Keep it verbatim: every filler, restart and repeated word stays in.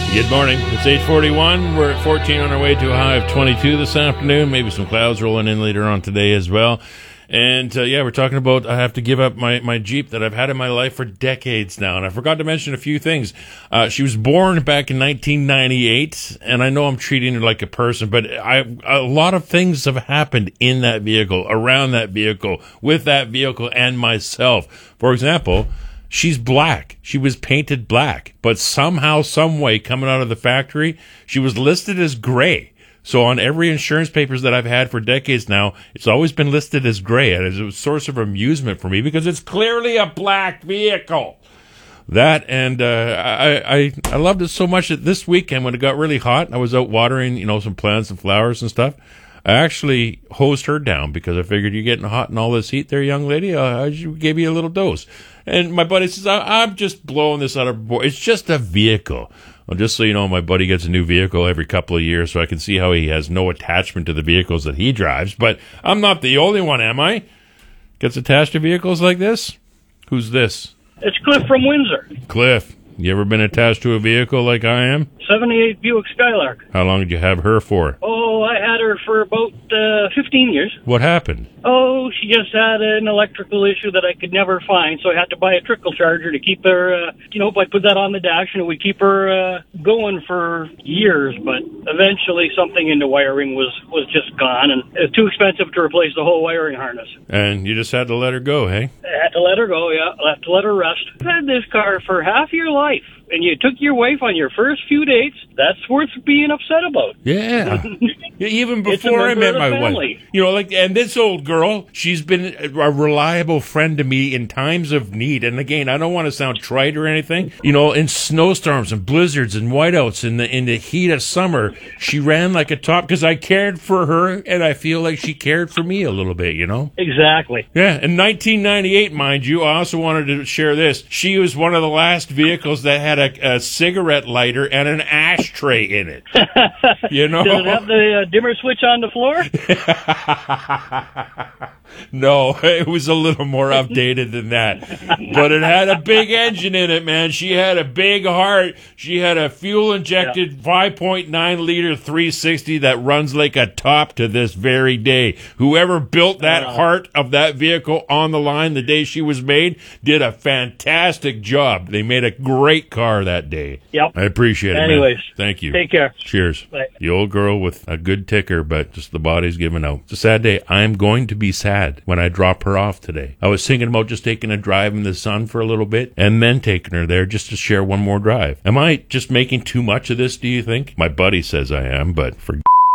Good morning. It's eight forty-one. We're at fourteen on our way to a high of twenty-two this afternoon. Maybe some clouds rolling in later on today as well. And, uh, yeah, we're talking about I have to give up my, my Jeep that I've had in my life for decades now. And I forgot to mention a few things. Uh, she was born back in nineteen ninety-eight, and I know I'm treating her like a person, but I, a lot of things have happened in that vehicle, around that vehicle, with that vehicle, and myself. For example, she's black. She was painted black, but somehow, some way, coming out of the factory, she was listed as gray. So on every insurance papers that I've had for decades now, it's always been listed as gray, and it's a source of amusement for me because it's clearly a black vehicle. That and uh, I, I I loved it so much that this weekend when it got really hot, I was out watering, you know, some plants and flowers and stuff. I actually hosed her down because I figured you're getting hot in all this heat there, young lady. Uh, I gave you a little dose. And my buddy says, I, I'm just blowing this out of board. It's just a vehicle. Well, just so you know, my buddy gets a new vehicle every couple of years, so I can see how he has no attachment to the vehicles that he drives. But I'm not the only one, am I? Gets attached to vehicles like this? Who's this? It's Cliff from Windsor. Cliff, you ever been attached to a vehicle like I am? seventy-eight Buick Skylark. How long did you have her for? Oh, I had her for about uh, fifteen years. What happened? Oh, she just had an electrical issue that I could never find, so I had to buy a trickle charger to keep her, uh, you know, I put that on the dash and it would keep her uh, going for years, but eventually something in the wiring was, was just gone, and it was too expensive to replace the whole wiring harness. And you just had to let her go, hey? I had to let her go, yeah. I had to let her rest. I've had this car for half your life, and you took your wife on your first few dates. That's worth being upset about. Yeah. Even It's a before I member met of the my family. wife. You know, like, and this old girl, she's been a reliable friend to me in times of need. And again, I don't want to sound trite or anything. You know, in snowstorms and blizzards and whiteouts in the, in the heat of summer, she ran like a top because I cared for her and I feel like she cared for me a little bit, you know? Exactly. Yeah. In nineteen ninety-eight, mind you, I also wanted to share this. She was one of the last vehicles that had a, a cigarette lighter and an ashtray in it. You know? Does it have the uh, dimmer switch on the floor? No, it was a little more updated than that. But it had a big engine in it, man. She had a big heart. She had a fuel-injected yeah. five point nine liter three sixty that runs like a top to this very day. Whoever built that uh, heart of that vehicle on the line the day she was made did a fantastic job. They made a great car that day. Yep. I appreciate it, Anyways, man. Thank you. Take care. Cheers. Bye. The old girl with a good ticker, but just the body's giving out. It's a sad day. I'm going to be sad when I drop her off today. I was thinking about just taking a drive in the sun for a little bit and then taking her there just to share one more drive. Am I just making too much of this, do you think? My buddy says I am, but for